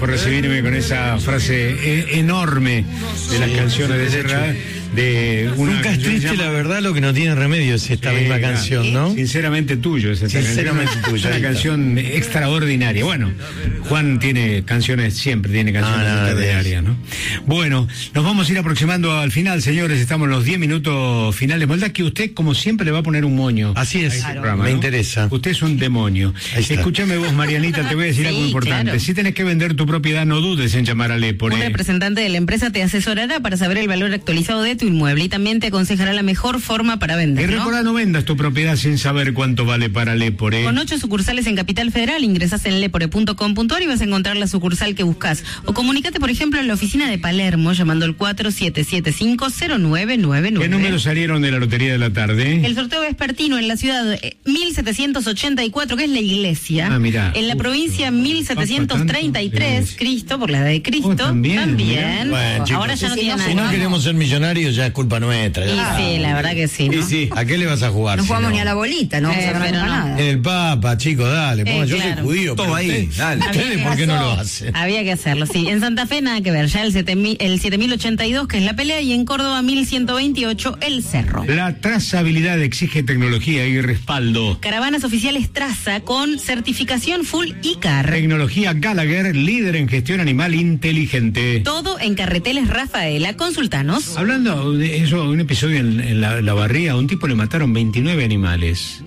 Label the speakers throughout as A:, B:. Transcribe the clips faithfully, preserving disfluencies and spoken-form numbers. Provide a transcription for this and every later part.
A: por recibirme con esa frase eh, enorme de las canciones de Serrat. De una
B: Nunca es triste, llama... la verdad, lo que no tiene remedio es esta sí, misma canción, ¿no?
A: Sinceramente tuyo es esta
B: Sinceramente
A: canción.
B: tuyo.
A: Es una canción extraordinaria. Bueno, Juan tiene canciones, siempre tiene canciones ah, extraordinarias, ¿no? Bueno, nos vamos a ir aproximando al final, señores. Estamos en los diez minutos finales. ¿Verdad que usted, como siempre, le va a poner un moño?
B: Así es,
A: claro. programa,
B: me
A: ¿no?
B: interesa.
A: Usted es un demonio. Escúchame vos, Marianita, te voy a decir sí, algo importante. Claro. Si tenés que vender tu propiedad, no dudes en llamar a Lepore.
C: Un representante de la empresa te asesorará para saber el valor actualizado de tu inmueble y también te aconsejará la mejor forma para vender.
A: Y recuerda, ¿no? no vendas tu propiedad sin saber cuánto vale para Lepore.
C: Con ocho sucursales en Capital Federal, ingresás en lepore punto com punto ar y vas a encontrar la sucursal que buscas. O comunícate, por ejemplo, en la oficina de Palermo, llamando al cuatro siete siete cinco cero nueve nueve nueve.
A: ¿Qué números salieron de la lotería de la tarde?
C: El sorteo vespertino en la ciudad eh, mil setecientos ochenta y cuatro, que es la iglesia.
A: Ah, mira.
C: En la Uf, provincia mil setecientos treinta y tres, sí. Cristo, por la edad de Cristo. Oh, también. también.
B: Bueno, chicos,
C: ahora ya no
B: si
C: tiene
B: no,
C: nada.
B: Si no queremos ser millonarios, ya es culpa nuestra.
C: Y
B: ah,
C: sí, la verdad que sí, ¿no?
B: Sí, sí. ¿A qué le vas a jugar?
D: No
B: si
D: jugamos
B: no?
D: ni a la bolita, no vamos
C: eh,
D: a ganar
C: no.
D: nada.
B: En el Papa, chicos, dale. Ponga,
C: eh,
B: yo
C: claro.
B: soy judío.
E: Todo ahí,
B: usted,
E: dale.
B: ¿Ustedes por qué no lo hacen?
C: Había que hacerlo, sí. En Santa Fe nada que ver, ya el siete mil ochenta y dos, que es la pelea, y en Córdoba mil ciento veintiocho, el cerro.
A: La trazabilidad exige tecnología y respaldo.
C: Caravanas oficiales Traza con certificación Full I C A R.
A: Tecnología Gallagher, líder en gestión animal inteligente.
C: Todo en Carreteles Rafaela. Consultanos.
A: Hablando de eso, un episodio en, en la, la barría, a un tipo le mataron veintinueve animales.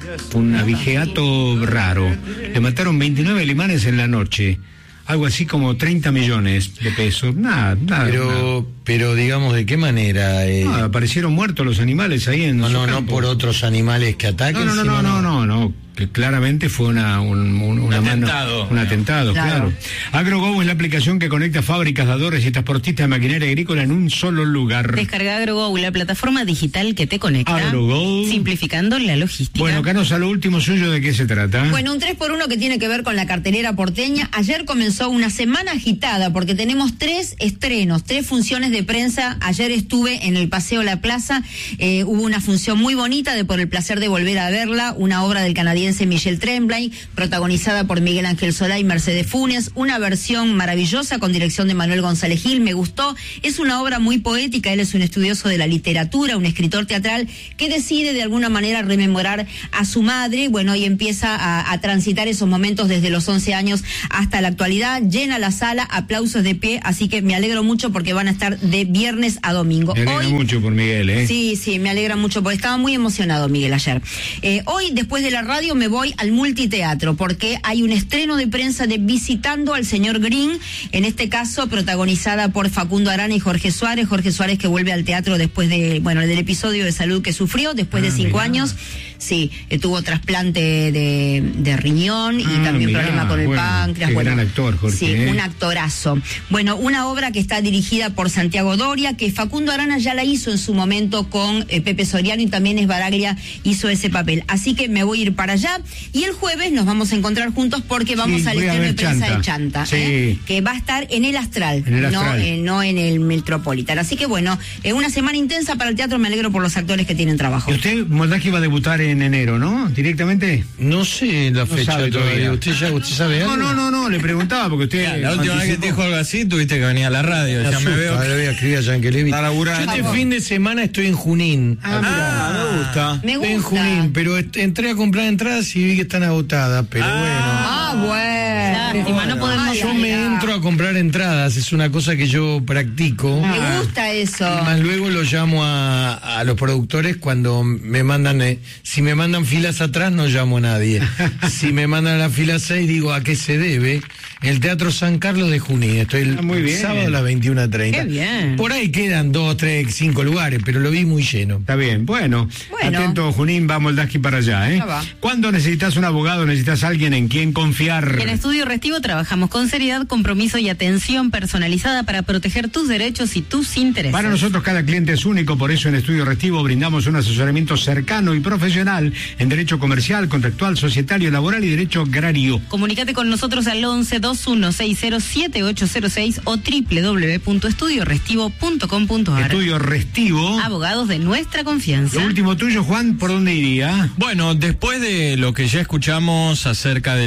A: Un abigeato raro. Le mataron veintinueve animales en la noche. Algo así como treinta millones de pesos. Nada, nada.
B: Pero,
A: nada.
B: pero digamos, ¿de qué manera? Eh...
A: No, aparecieron muertos los animales ahí en
B: No,
A: su
B: no,
A: campo.
B: no por otros animales que ataquen.
A: No, no, no, no, no, no, no. Que claramente fue una, un, un, una
E: un
A: mano,
E: atentado.
A: un atentado, claro.
D: Claro.
A: AgroGo es la aplicación que conecta fábricas, dadores y transportistas de maquinaria agrícola en un solo lugar.
C: Descarga AgroGo, la plataforma digital que te conecta,
A: AgroGo,
C: simplificando la logística.
A: Bueno, Canosa, lo último suyo, ¿de qué se trata?
D: Bueno, un tres por uno que tiene que ver con la cartelera porteña. Ayer comenzó una semana agitada porque tenemos tres estrenos, tres funciones de prensa. Ayer estuve en el Paseo La Plaza, eh, hubo una función muy bonita de Por el placer de volver a verla, una obra del canadiense Michel Tremblay, protagonizada por Miguel Ángel Solá y Mercedes Funes, una versión maravillosa con dirección de Manuel González Gil, me gustó. Es una obra muy poética, él es un estudioso de la literatura, un escritor teatral que decide de alguna manera rememorar a su madre, bueno, y empieza a, a transitar esos momentos desde los once años hasta la actualidad. Llena la sala, aplausos de pie, así que me alegro mucho porque van a estar de viernes a domingo.
A: Me alegra
D: hoy,
A: mucho por Miguel, ¿eh?
D: Sí, sí, me alegra mucho porque estaba muy emocionado Miguel ayer. Eh, hoy, después de la radio, me voy al multiteatro porque hay un estreno de prensa de Visitando al señor Green, en este caso protagonizada por Facundo Arana y Jorge Suárez. Jorge Suárez que vuelve al teatro después de, bueno, del episodio de salud que sufrió después ah, de cinco mirá. años. Sí, eh, tuvo trasplante de, de riñón y ah, también mirá, problema con el bueno, páncreas.
A: Qué
D: bueno,
A: gran actor, Jorge.
D: Sí,
A: ¿eh?
D: un actorazo. Bueno, una obra que está dirigida por Santiago Doria, que Facundo Arana ya la hizo en su momento con eh, Pepe Soriano y también Esbaraglia hizo ese papel. Así que me voy a ir para allá y el jueves nos vamos a encontrar juntos porque vamos
A: sí,
D: al estreno de prensa
A: Chanta.
D: de Chanta,
A: sí.
D: ¿eh? Que va a estar en el Astral,
A: en el
D: no,
A: Astral.
D: Eh, no en el Metropolitan. Así que bueno, eh, una semana intensa para el teatro, me alegro por los actores que tienen trabajo.
A: ¿Y usted, Moldaski, va a debutar en enero, no? ¿Directamente?
B: No sé la
A: no
B: fecha
A: sabe
B: todavía.
A: todavía.
B: ¿Usted ya usted sabe algo?
A: No, no, no, no, le preguntaba porque usted...
E: Ya, la última vez que te dijo algo así, tuviste que venir a la radio. Ya me veo.
B: Ahora voy a escribir a Yankelevich.
E: Está laburando.
B: Yo este fin de semana estoy en Junín.
A: Ah,
E: Ah, me gusta.
D: Me
B: Estoy en
D: gusta.
B: Junín, pero est- entré a comprar entradas y vi que están agotadas, pero
D: Ah, bueno.
C: Lástima, no podemos...
D: Ay,
B: bueno. Yo
D: ay,
B: me
D: ay.
B: entro a comprar entradas, es una cosa que yo practico.
D: Me gusta eso.
B: Y más luego lo llamo a, a los productores cuando me mandan, eh, si me mandan filas atrás no llamo a nadie. Si me mandan a la fila seis digo a qué se debe. En el Teatro San Carlos de Junín, estoy el
A: Ah, muy bien.
B: sábado a las veintiuna treinta.
C: Qué bien.
B: Por ahí quedan dos, tres, cinco lugares, pero lo vi muy lleno.
A: Está bien, bueno,
D: Bueno.
A: atento Junín, va Moldaski para allá, ¿eh?
D: Ya va.
A: ¿Cuándo necesitas un abogado, necesitas alguien en quien confiar?
C: En Estudio Restivo trabajamos con seriedad, compromiso y atención personalizada para proteger tus derechos y tus intereses.
A: Para nosotros cada cliente es único, por eso en Estudio Restivo brindamos un asesoramiento cercano y profesional en derecho comercial, contractual, societario, laboral y derecho agrario.
C: Comunícate con nosotros al once veintiuno sesenta siete ocho cero seis o doble u doble u doble u punto estudio restivo punto com punto ar.
A: Estudio Restivo.
C: Abogados de nuestra confianza.
A: Lo último tuyo, Juan, ¿por dónde iría?
E: Bueno, después de lo que ya escuchamos acerca del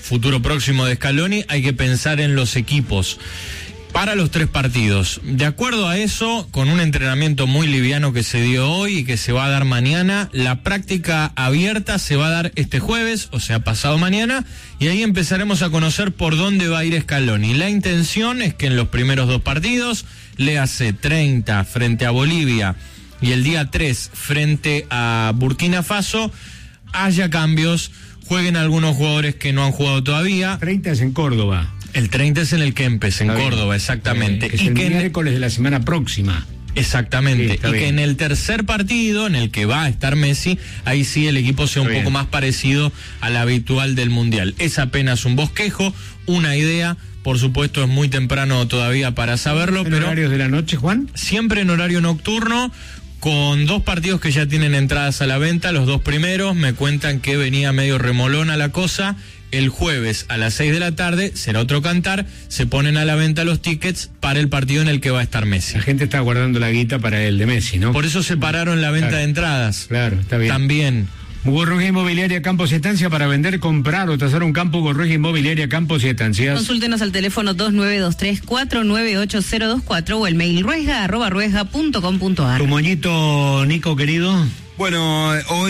E: futuro próximo de Scaloni, hay que pensar en los equipos para los tres partidos. De acuerdo a eso, con un entrenamiento muy liviano que se dio hoy y que se va a dar mañana, la práctica abierta se va a dar este jueves, o sea, pasado mañana, y ahí empezaremos a conocer por dónde va a ir Scaloni. La intención es que en los primeros dos partidos, le hace treinta frente a Bolivia y el día tres frente a Burkina Faso, haya cambios, jueguen algunos jugadores que no han jugado todavía.
A: treinta es en Córdoba.
E: El treinta es en el Kempes, en
A: Está
E: Córdoba,
A: bien.
E: exactamente.
A: Que es
E: y
A: el
E: que en-
A: miércoles de la semana próxima.
E: Exactamente,
A: Sí, está
E: y
A: bien.
E: que en el tercer partido, en el que va a estar Messi, ahí sí el equipo sea un
A: Está
E: poco
A: bien.
E: más parecido al habitual del Mundial. Es apenas un bosquejo, una idea, por supuesto es muy temprano todavía para saberlo,
A: ¿En
E: pero
A: horarios de la noche, Juan?
E: siempre en horario nocturno, con dos partidos que ya tienen entradas a la venta, los dos primeros, me cuentan que venía medio remolona la cosa. El jueves a las seis de la tarde será otro cantar, se ponen a la venta los tickets para el partido en el que va a estar Messi.
A: La gente está guardando la guita para el de Messi, ¿no?
E: Por eso separaron la venta
A: Claro.
E: de entradas.
A: Claro, está bien.
E: También.
A: Gorroja Inmobiliaria Campos y Estancia para vender, comprar o tasar un campo. Gorroja Inmobiliaria Campos y Estancias.
C: Consúltenos al teléfono dos nueve dos tres, cuatro nueve ocho cero dos cuatro o el mail ruesga arroba ruesga punto com punto ar.
A: Tu moñito, Nico, querido.
F: Bueno,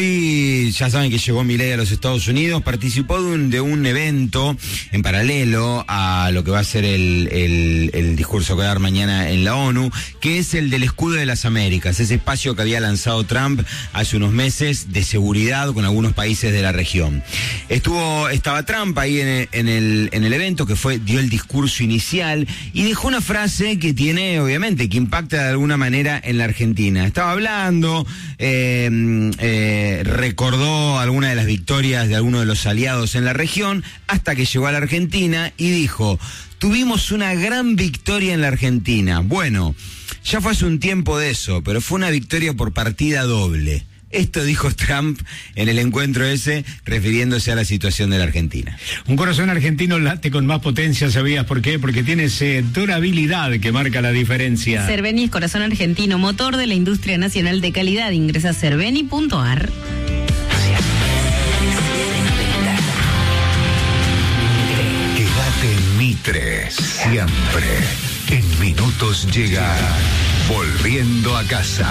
F: hoy ya saben que llegó Milei a los Estados Unidos, participó de un, de un evento en paralelo a lo que va a ser el, el, el discurso que va a dar mañana en la ONU, que es el del escudo de las Américas, ese espacio que había lanzado Trump hace unos meses de seguridad con algunos países de la región. Estuvo, estaba Trump ahí en el, en el, en el evento, que fue, dio el discurso inicial y dejó una frase que tiene, obviamente, que impacta de alguna manera en la Argentina. Estaba hablando, eh, Eh, recordó algunas de las victorias de algunos de los aliados en la región hasta que llegó a la Argentina y dijo: tuvimos una gran victoria en la Argentina. Bueno, ya fue hace un tiempo de eso, pero fue una victoria por partida doble. Esto dijo Trump en el encuentro ese, refiriéndose a la situación de la Argentina.
A: Un corazón argentino late con más potencia, ¿sabías por qué? Porque tiene esa durabilidad que marca la diferencia.
C: Cerveni es corazón argentino, motor de la industria nacional de calidad. Ingresa a cerveni punto ar.
G: Quédate en Mitre, siempre. En minutos llega Volviendo a casa.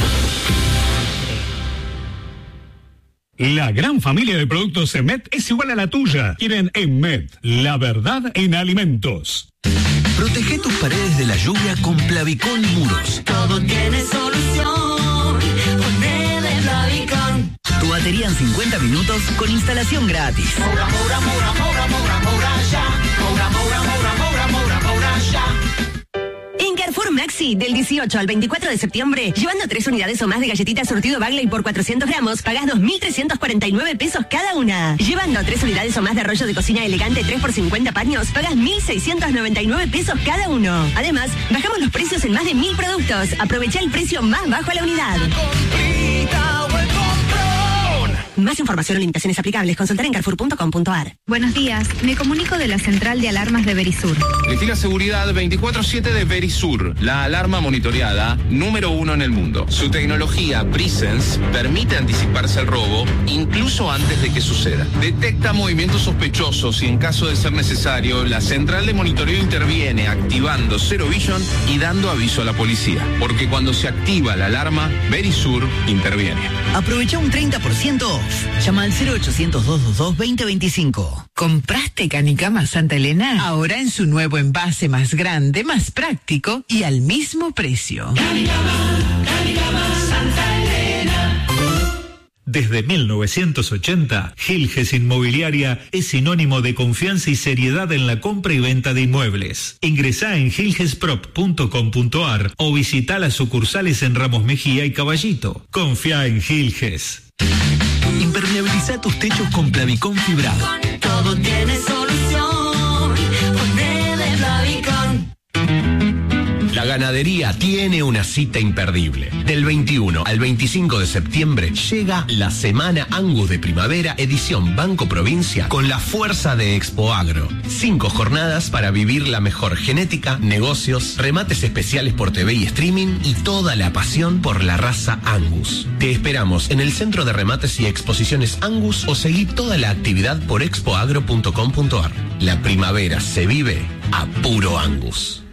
H: La gran familia de productos Emet es igual a la tuya. Quieren Emet, la verdad en alimentos.
I: Protege tus paredes de la lluvia con Plavicón Muros.
J: Todo tiene solución. Ponele Plavicón.
I: Tu batería en cincuenta minutos con instalación gratis.
J: Moura, moura, moura, moura, moura, moura, ya. Moura, moura, moura, moura, moura, moura, ya.
K: En Carrefour Maxi, del dieciocho al veinticuatro de septiembre, llevando tres unidades o más de galletitas surtido Bagley por cuatrocientos gramos, pagás dos mil trescientos cuarenta y nueve pesos cada una. Llevando tres unidades o más de rollo de cocina elegante tres por cincuenta paños, pagás mil seiscientos noventa y nueve pesos cada uno. Además, bajamos los precios en más de mil productos. Aprovecha el precio más bajo a la unidad. Más información o limitaciones aplicables, consultar en carrefour punto com punto ar.
L: Buenos días, me comunico de la central de alarmas de Verisur.
M: Elegí seguridad veinticuatro siete de Verisur, la alarma monitoreada número uno en el mundo. Su tecnología Presence permite anticiparse al robo incluso antes de que suceda. Detecta movimientos sospechosos y en caso de ser necesario, la central de monitoreo interviene activando Zero Vision y dando aviso a la policía. Porque cuando se activa la alarma, Verisur interviene.
I: Aprovecha un treinta por ciento off. Llama al cero ochocientos, doscientos veintidós, veinte veinticinco.
N: ¿Compraste Canicama Santa Elena? Ahora en su nuevo envase más grande, más práctico y al mismo precio.
J: Canicama, Canicama Santa Elena.
H: Desde mil novecientos ochenta, Gilges Inmobiliaria es sinónimo de confianza y seriedad en la compra y venta de inmuebles. Ingresá en gilgesprop punto com punto ar o visita las sucursales en Ramos Mejía y Caballito. Confía en Gilges.
I: Impermeabiliza tus techos con Plavicón fibrado.
J: Todo tiene solución. Ponele Plavicón.
E: La
O: ganadería tiene una cita imperdible. Del veintiuno al veinticinco de septiembre llega la Semana Angus de Primavera, edición Banco Provincia, con la fuerza de Expo Agro. Cinco jornadas para vivir la mejor genética, negocios, remates especiales por T V y streaming y toda la pasión por la raza Angus. Te esperamos en el Centro de Remates y Exposiciones Angus o seguí toda la actividad por expoagro punto com punto ar. La primavera se vive a puro Angus.